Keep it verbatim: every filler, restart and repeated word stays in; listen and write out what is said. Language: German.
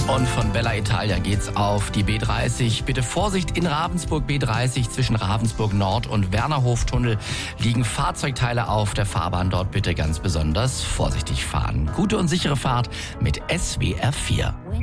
Und von Bella Italia geht's auf die B dreißig. Bitte Vorsicht in Ravensburg, B dreißig zwischen Ravensburg Nord und Wernerhoftunnel liegen Fahrzeugteile auf der Fahrbahn. Dort bitte ganz besonders vorsichtig fahren. Gute und sichere Fahrt mit S W R vier.